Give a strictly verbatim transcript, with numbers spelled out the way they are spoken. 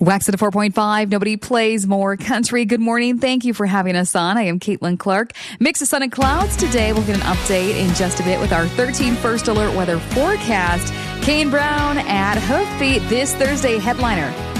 Wax at a four point five. Nobody plays more country. Good morning. Thank you for having us on. I am Caitlin Clark. Mix of sun and clouds today. We'll get an update in just a bit with our thirteen First Alert weather forecast. Kane Brown at Hoofbeat this Thursday headliner.